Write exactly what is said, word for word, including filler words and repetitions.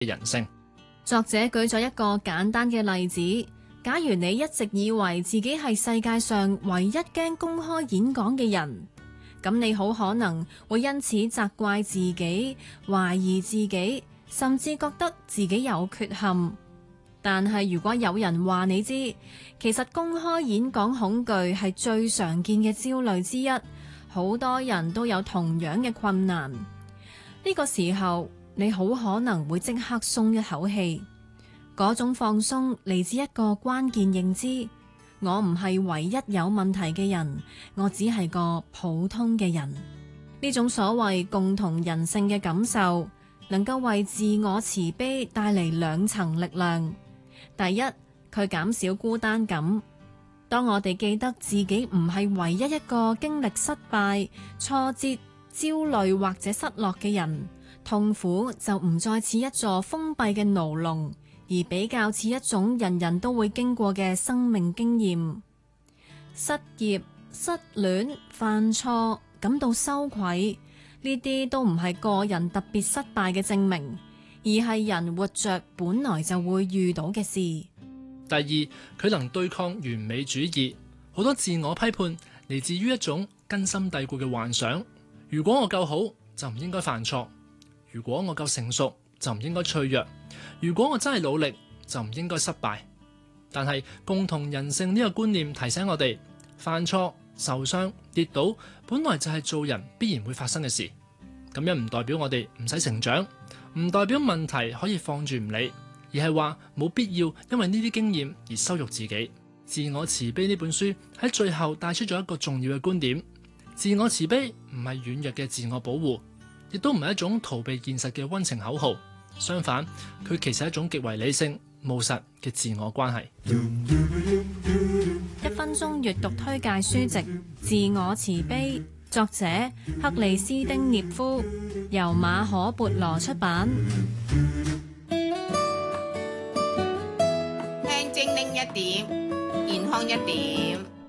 嘅人性。 作者舉咗一個簡單嘅例子，假如你一直以為自己係世界上唯一驚公開演講嘅人，咁你好可能會因此責怪自己、懷疑自己，甚至覺得自己有缺陷。但係如果有人話你知，其實公開演講恐懼係最常見嘅焦慮之一，好多人都有同樣嘅困難。呢個時候，你好可能會即刻鬆一口氣。嗰種放鬆嚟自一個關鍵認知：我唔係唯一有問題嘅人，我只係個普通嘅人。呢種所謂共同人性嘅感受，能夠為自我慈悲帶嚟兩層力量。第一，佢減少孤單感。當我哋記得自己唔係唯一一個經歷失敗、挫折、焦慮或者失落嘅人，痛苦就唔再似一座封閉嘅牢籠，而比較似一種人人都會經過嘅生命經驗。失業、失戀、犯錯、感到羞愧，呢啲都唔係個人特別失敗嘅證明，而係人活着本來就會遇到嘅事。 第二，佢能對抗完美主義。好多自我批判嚟自於一種根深蒂固嘅幻想：如果我夠好，就唔應該犯錯；如果我夠成熟，就唔應該脆弱；如果我真係努力，就唔應該失敗。但係共同人性呢個觀念提醒我哋，犯錯、受傷、跌倒，本來就係做人必然會發生嘅事。咁樣唔代表我哋唔使成長，唔代表問題可以放住唔理，而係話冇必要因為呢啲經驗而羞辱自己。自我慈悲呢本書喺最後帶出咗一個重要嘅觀點：自我慈悲唔係軟弱嘅自我保護，亦都唔係一種逃避現實嘅溫情口號。相反，佢其實係一種極為理性、務實嘅自我關係。 一分鐘閱讀推介書籍《自我慈悲》，作者克里斯丁涅夫，由馬可孛羅出版。 輕精靈一點，健康一點。